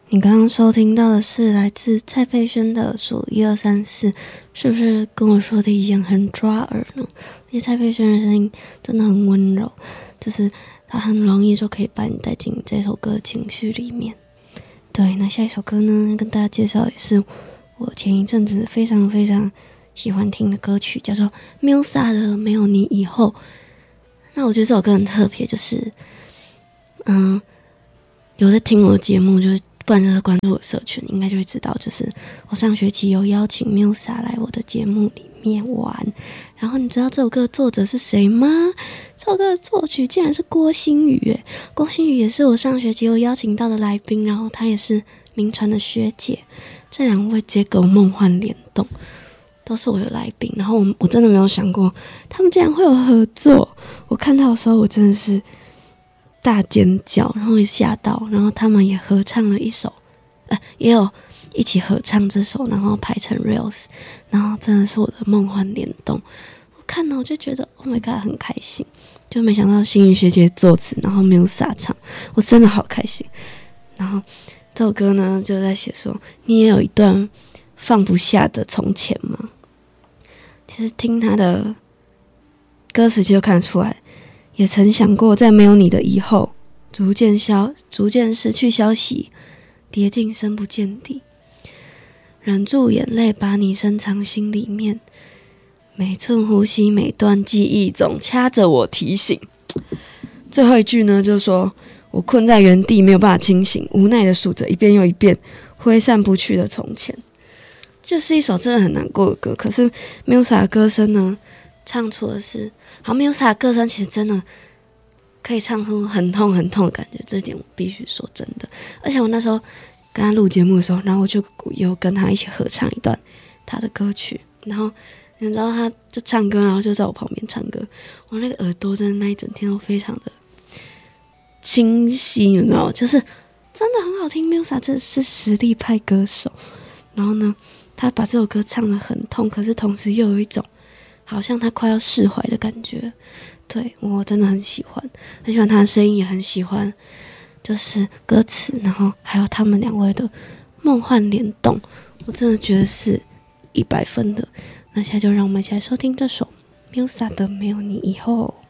你刚刚收听到的是来自蔡佩轩的数1 2 3 4，是不是跟我说的一样很抓耳呢？因为蔡佩轩的声音真的很温柔，就是他很容易就可以把你带进这首歌的情绪里面。对，那下一首歌呢，跟大家介绍也是我前一阵子非常非常喜欢听的歌曲，叫做 Musa 的《没有你以后》。那我觉得这首歌很特别，就是有在听我的节目，就是不然就是关注我的社群，应该就会知道，就是我上学期有邀请 Musa 来我的节目里面玩。然后你知道这首歌的作者是谁吗？这首歌的作曲竟然是郭心宇耶！郭心宇也是我上学期有邀请到的来宾，然后他也是名传的学姐，这两位结构梦幻联动，都是我的来宾。然后我真的没有想过他们竟然会有合作，我看到的时候我真的是大尖叫，然后也吓到，然后他们也合唱了一首，也有一起合唱这首，然后排成 reels， 然后真的是我的梦幻联动。我看到我就觉得 Oh my god 很开心，就没想到心宇学姐作词，然后Musa唱，我真的好开心。然后这首歌呢就在写说，你也有一段放不下的从前吗？其实听他的歌词就看得出来，也曾想过在没有你的以后，逐渐失去消息，跌进深不见底，忍住眼泪把你深藏心里面，每寸呼吸每段记忆总掐着我提醒。最后一句呢就是说，我困在原地没有办法清醒，无奈的数着一遍又一遍挥散不去的从前。就是一首真的很难过的歌，可是 Musa 的歌声呢唱出的是Musa 的歌声其实真的可以唱出很痛很痛的感觉，这点我必须说真的。而且我那时候跟他录节目的时候，然后我就有跟他一起合唱一段他的歌曲，然后你知道他就唱歌，然后就在我旁边唱歌，我那个耳朵真的那一整天都非常的清晰，你知道吗？就是真的很好听。Musa 真的是实力派歌手，然后呢他把这首歌唱得很痛，可是同时又有一种好像他快要释怀的感觉。对，我真的很喜欢他的声音，也很喜欢就是歌词，然后还有他们两位的梦幻联动，我真的觉得是100分的。那现在就让我们一起来收听这首 Musa 的《没有你以后》。